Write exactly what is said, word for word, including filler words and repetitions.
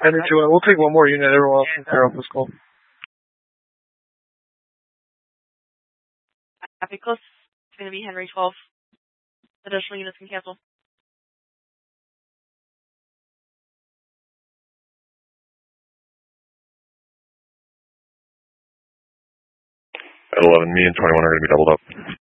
Henry two, we'll take one more unit. Everyone else can clear off this call. Copy close. It's going to be Henry twelve. Additional units can cancel. At eleven, me and twenty-one are going to be doubled up.